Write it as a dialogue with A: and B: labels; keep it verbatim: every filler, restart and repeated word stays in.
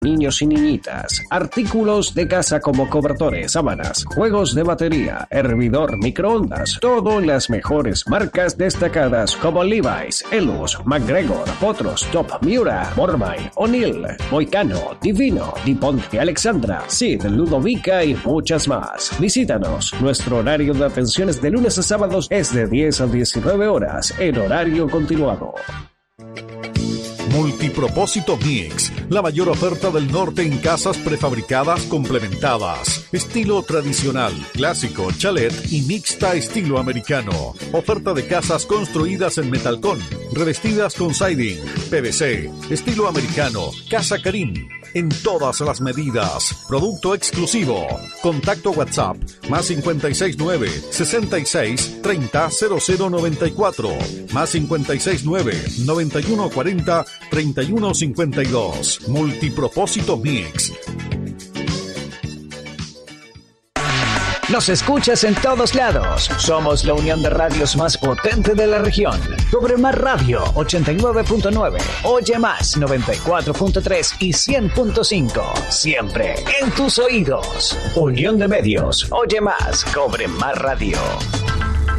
A: niños y niñitas, artículos de casa como cobertores, sábanas, juegos de batería, hervidor, microondas, todo en las mejores marcas destacadas como Levi's, Elus, McGregor, Potros, Top, Miura, Mormay, O'Neill, Moicano, Divino, DuPont, Alexandra, Sid, Ludovica y muchas más. Visítanos. Nuestro horario de atenciones de lunes a sábados es de diez a diecinueve horas en horario continuado.
B: Multipropósito Mix, la mayor oferta del norte en casas prefabricadas complementadas, estilo tradicional, clásico, chalet y mixta estilo americano. Oferta de casas construidas en metalcón, revestidas con siding, P V C, estilo americano, Casa Karim, en todas las medidas. Producto exclusivo. Contacto WhatsApp más cincuenta y seis nueve, sesenta y seis, treinta, cero cero noventa y cuatro, más cincuenta y seis nueve, noventa y uno cuarenta, treinta y uno cincuenta y dos. Multipropósito Mix.
C: Nos escuchas en todos lados. Somos la unión de radios más potente de la región. Cobre Más Radio ochenta y nueve punto nueve, Oye Más noventa y cuatro punto tres y cien punto cinco. Siempre en tus oídos. Unión de Medios. Oye Más. Cobre Más Radio.